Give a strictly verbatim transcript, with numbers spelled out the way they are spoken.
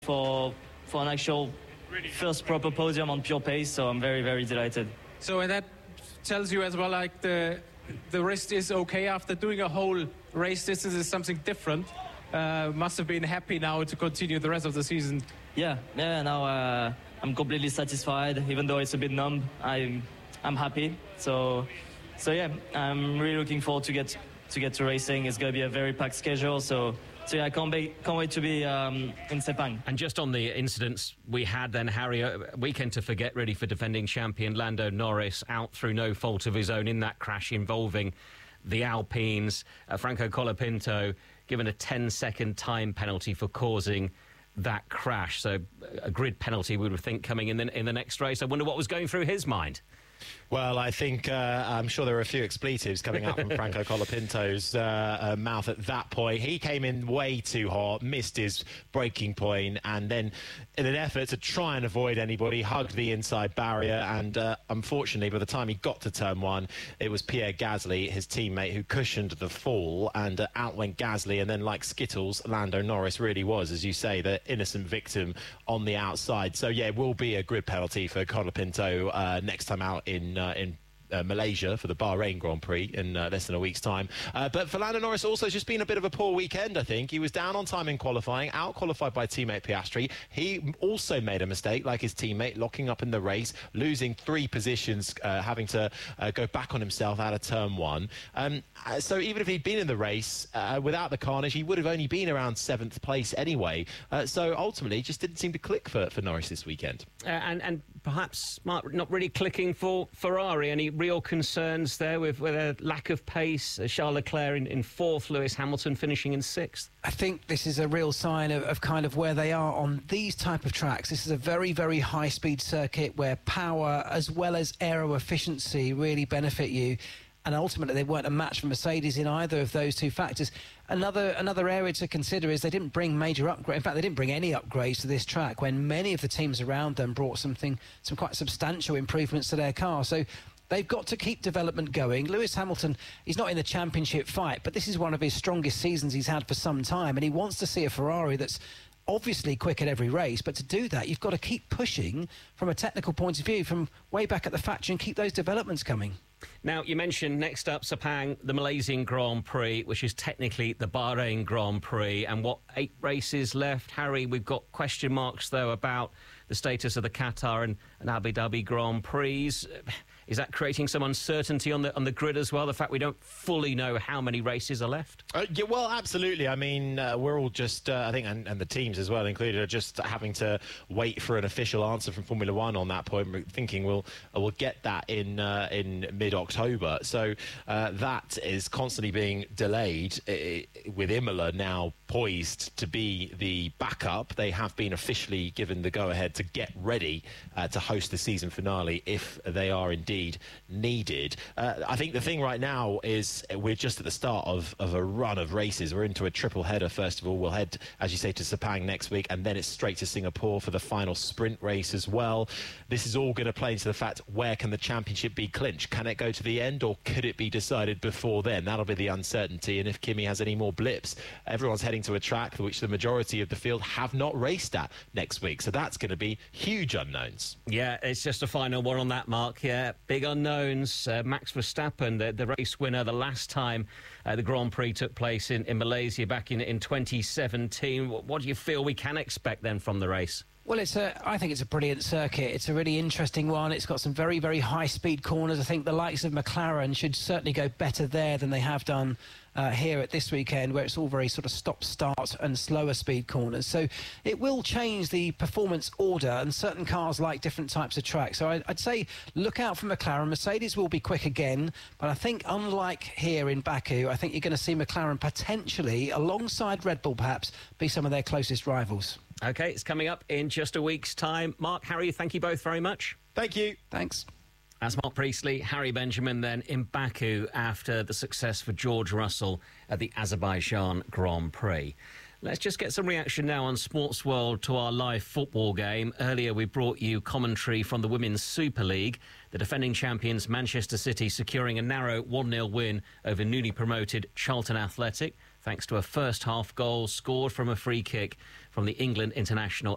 for for an actual first proper podium on pure pace, so I'm very, very delighted. So and that tells you as well, like the the wrist is okay after doing a whole race. This is something different. Uh, must have been happy now to continue the rest of the season. Yeah, yeah. Now uh, I'm completely satisfied, even though it's a bit numb. I'm I'm happy. So so yeah, I'm really looking forward to get to get to racing. It's going to be a very packed schedule. So. So yeah, I can't, be, can't wait to be um, in Sepang. And just on the incidents we had then, Harry, a weekend to forget really for defending champion Lando Norris, out through no fault of his own in that crash involving the Alpines. Uh, Franco Colapinto given a ten-second time penalty for causing that crash. So a grid penalty, we would think, coming in the, in the next race. I wonder what was going through his mind. Well, I think uh, I'm sure there were a few expletives coming out from Franco Colapinto's uh, uh, mouth at that point. He came in way too hot, missed his braking point, and then in an effort to try and avoid anybody, hugged the inside barrier. And uh, unfortunately, by the time he got to turn one, it was Pierre Gasly, his teammate, who cushioned the fall, and uh, out went Gasly. And then, like Skittles, Lando Norris really was, as you say, the innocent victim on the outside. So yeah, it will be a grid penalty for Colapinto uh, next time out in uh, in Uh, Malaysia for the Bahrain Grand Prix in uh, less than a week's time. Uh, but for Lando Norris also has just been a bit of a poor weekend, I think. He was down on time in qualifying, out-qualified by teammate Piastri. He also made a mistake, like his teammate, locking up in the race, losing three positions, uh, having to uh, go back on himself out of turn one. Um, so even if he'd been in the race, uh, without the carnage, he would have only been around seventh place anyway. Uh, so ultimately, it just didn't seem to click for, for Norris this weekend. Uh, and, and perhaps Mark, not really clicking for Ferrari. Any real concerns there with, with a lack of pace? Uh, Charles Leclerc in, in fourth, Lewis Hamilton finishing in sixth. I think this is a real sign of, of kind of where they are on these type of tracks. This is a very, very high-speed circuit where power as well as aero efficiency really benefit you. And ultimately, they weren't a match for Mercedes in either of those two factors. Another another area to consider is they didn't bring major upgrades. In fact, they didn't bring any upgrades to this track when many of the teams around them brought something, some quite substantial improvements to their car. So they've got to keep development going. Lewis Hamilton, he's not in the championship fight, but this is one of his strongest seasons he's had for some time, and he wants to see a Ferrari that's obviously quick at every race, but to do that, you've got to keep pushing from a technical point of view from way back at the factory and keep those developments coming. Now, you mentioned next up, Sepang, the Malaysian Grand Prix, which is technically the Bahrain Grand Prix, and what, eight races left? Harry, we've got question marks, though, about the status of the Qatar and, and Abu Dhabi Grand Prix. Is that creating some uncertainty on the on the grid as well, the fact we don't fully know how many races are left? Uh, yeah, well, absolutely. I mean, uh, we're all just, uh, I think, and, and the teams as well included, are just having to wait for an official answer from Formula One on that point. We're thinking we'll uh, we'll get that in uh, in mid-October. So uh, that is constantly being delayed, uh, with Imola now poised to be the backup. They have been officially given the go-ahead to get ready uh, to host the season finale if they are indeed needed. Uh, I think the thing right now is we're just at the start of, of a run of races. We're into a triple header, first of all. We'll head, as you say, to Sepang next week, and then it's straight to Singapore for the final sprint race as well. This is all going to play into the fact, where can the championship be clinched? Can it go to the end, or could it be decided before then? That'll be the uncertainty. And if Kimi has any more blips, everyone's heading to a track for which the majority of the field have not raced at next week. So that's going to be huge unknowns. Yeah, it's just a final one on that, Mark. Yeah, big unknowns. Uh, Max Verstappen, the, the race winner, the last time uh, the Grand Prix took place in, in Malaysia back in, in twenty seventeen. What, what do you feel we can expect then from the race? Well, it's a, I think it's a brilliant circuit. It's a really interesting one. It's got some very, very high-speed corners. I think the likes of McLaren should certainly go better there than they have done uh, here at this weekend, where it's all very sort of stop-start and slower speed corners. So it will change the performance order, and certain cars like different types of tracks. So I, I'd say look out for McLaren. Mercedes will be quick again, but I think unlike here in Baku, I think you're going to see McLaren potentially, alongside Red Bull perhaps, be some of their closest rivals. OK, it's coming up in just a week's time. Mark, Harry, thank you both very much. Thank you. Thanks. That's Mark Priestley, Harry Benjamin then in Baku after the success for George Russell at the Azerbaijan Grand Prix. Let's just get some reaction now on Sports World to our live football game. Earlier we brought you commentary from the Women's Super League. The defending champions Manchester City securing a narrow one nil win over newly promoted Charlton Athletic, thanks to a first-half goal scored from a free kick from the England international